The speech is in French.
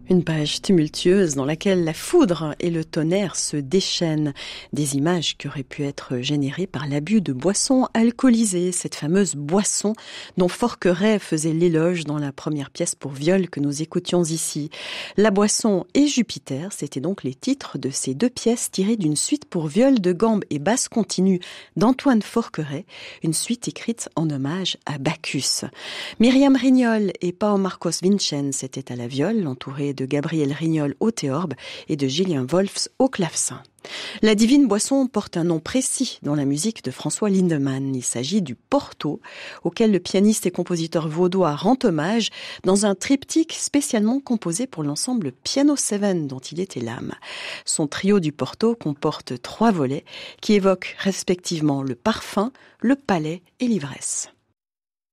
Une page tumultueuse dans laquelle la foudre et le tonnerre se déchaînent. Des images qui auraient pu être générées par l'abus de boissons alcoolisées, cette fameuse boisson dont Forqueray faisait l'éloge dans la première pièce pour viol que nous écoutions ici. La boisson et Jupiter, c'était donc les titres de ces deux pièces tirées d'une suite pour viol de gambe et basse continue d'Antoine Forqueray, une suite écrite en hommage à Bacchus. Myriam Rignol et Pao Marcos Vincenz étaient à la viole, entourés de Gabriel Rignol au théorbe et de Julien Wolfs au clavecin. La divine boisson porte un nom précis dans la musique de François Lindemann. Il s'agit du Porto, auquel le pianiste et compositeur vaudois rend hommage dans un triptyque spécialement composé pour l'ensemble Piano 7 dont il était l'âme. Son trio du Porto comporte 3 volets qui évoquent respectivement le parfum, le palais et l'ivresse.